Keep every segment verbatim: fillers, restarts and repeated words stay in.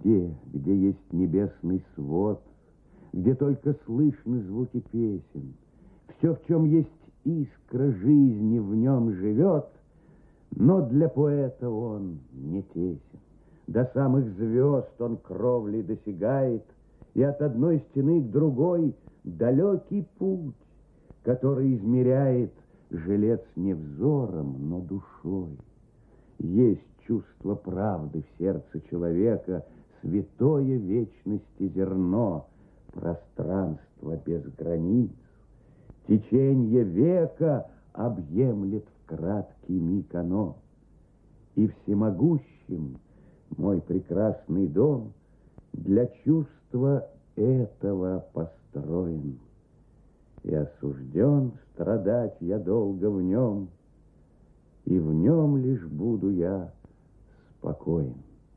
Везде, где есть небесный свод, где только слышны звуки песен, все, в чем есть искра жизни, в нем живет, но для поэта он не тесен. До самых звезд он кровлей досягает, и от одной стены к другой далекий путь, который измеряет жилец не взором, но душой. Есть чувство правды в сердце человека, святое вечности зерно, пространство без границ. Теченье века объемлет в краткий миг оно. И всемогущим мой прекрасный дом для чувства этого построен. И осужден страдать я долго в нем, и в нем лишь буду я спокоен.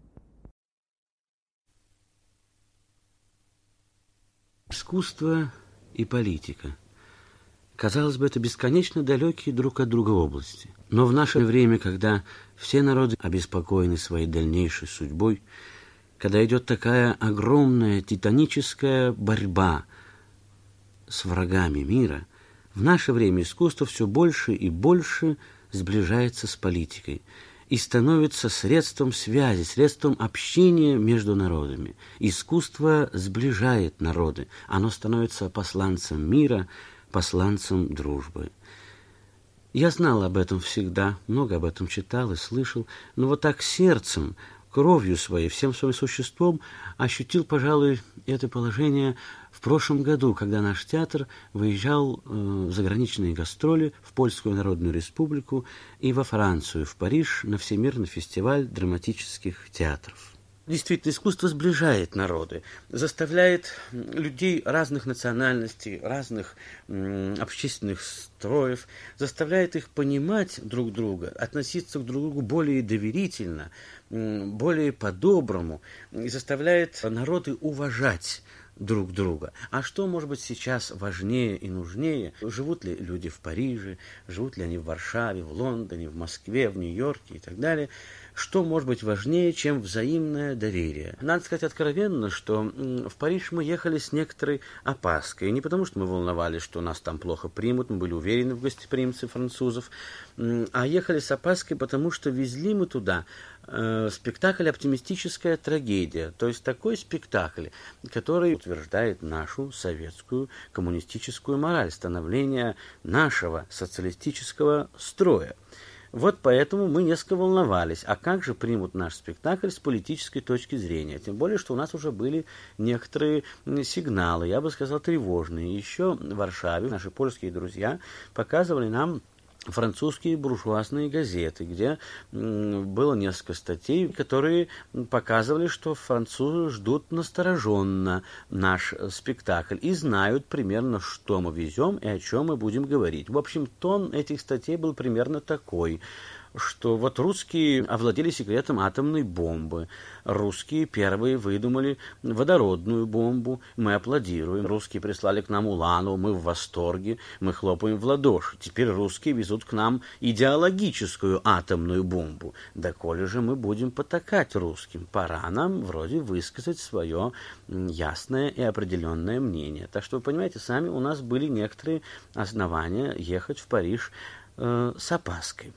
Искусство и политика. Казалось бы, это бесконечно далекие друг от друга области. Но в наше время, когда все народы обеспокоены своей дальнейшей судьбой, когда идет такая огромная титаническая борьба с врагами мира, в наше время искусство все больше и больше сближается с политикой и становится средством связи, средством общения между народами. Искусство сближает народы, оно становится посланцем мира, посланцем дружбы. Я знал об этом всегда, много об этом читал и слышал, но вот так сердцем, кровью своей, всем своим существом ощутил, пожалуй, это положение в прошлом году, когда наш театр выезжал э, в заграничные гастроли в Польскую Народную Республику и во Францию, в Париж, на Всемирный фестиваль драматических театров. Действительно, искусство сближает народы, заставляет людей разных национальностей, разных м, общественных строев, заставляет их понимать друг друга, относиться к друг другу более доверительно, м, более по-доброму, и заставляет народы уважать друг друга. А что может быть сейчас важнее и нужнее? Живут ли люди в Париже, живут ли они в Варшаве, в Лондоне, в Москве, в Нью-Йорке и так далее? Что может быть важнее, чем взаимное доверие? Надо сказать откровенно, что в Париж мы ехали с некоторой опаской. И не потому, что мы волновались, что нас там плохо примут, мы были уверены в гостеприимстве французов, а ехали с опаской, потому что везли мы туда э, спектакль «Оптимистическая трагедия». То есть такой спектакль, который утверждает нашу советскую коммунистическую мораль, становление нашего социалистического строя. Вот поэтому мы несколько волновались, а как же примут наш спектакль с политической точки зрения. Тем более, что у нас уже были некоторые сигналы, я бы сказал, тревожные. Еще в Варшаве наши польские друзья показывали нам французские буржуазные газеты, где было несколько статей, которые показывали, что французы ждут настороженно наш спектакль и знают примерно, что мы везем и о чем мы будем говорить. В общем, тон этих статей был примерно такой, что вот русские овладели секретом атомной бомбы, русские первые выдумали водородную бомбу, мы аплодируем, русские прислали к нам Уланову, мы в восторге, мы хлопаем в ладоши, теперь русские везут к нам идеологическую атомную бомбу, да коли же мы будем потакать русским, пора нам вроде высказать свое ясное и определенное мнение. Так что вы понимаете, сами у нас были некоторые основания ехать в Париж э, с опаской.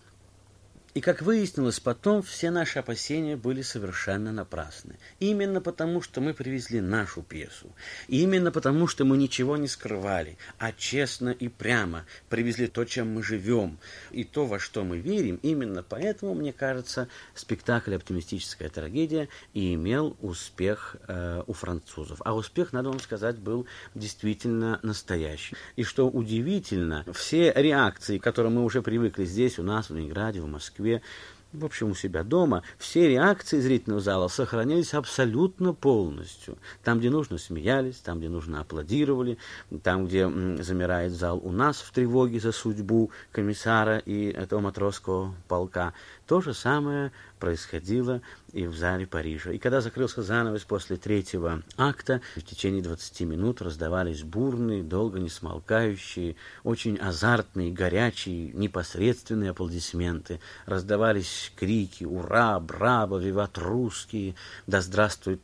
И, как выяснилось потом, все наши опасения были совершенно напрасны. Именно потому, что мы привезли нашу пьесу. Именно потому, что мы ничего не скрывали, а честно и прямо привезли то, чем мы живем, и то, во что мы верим. Именно поэтому, мне кажется, спектакль «Оптимистическая трагедия» и имел успех э, у французов. А успех, надо вам сказать, был действительно настоящий. И что удивительно, все реакции, к которым мы уже привыкли здесь, у нас, в Ленинграде, в Москве, в общем, у себя дома, все реакции зрительного зала сохранялись абсолютно полностью. Там, где нужно, смеялись, там, где нужно, аплодировали, там, где м, замирает зал у нас в тревоге за судьбу комиссара и этого матросского полка. То же самое происходило и в зале Парижа. И когда закрылся занавес после третьего акта, в течение двадцати минут раздавались бурные, долго не смолкающие, очень азартные, горячие, непосредственные аплодисменты. Раздавались крики «Ура! Браво! Виват русские! Да здравствует